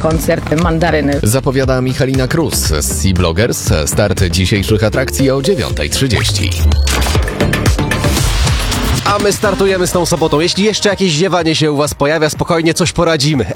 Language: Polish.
koncert Mandaryny. Zapowiada Michalina Krus z Sea Bloggers. Start dzisiejszych atrakcji o 9:30. A my startujemy z tą sobotą. Jeśli jeszcze jakieś ziewanie się u Was pojawia, spokojnie coś poradzimy.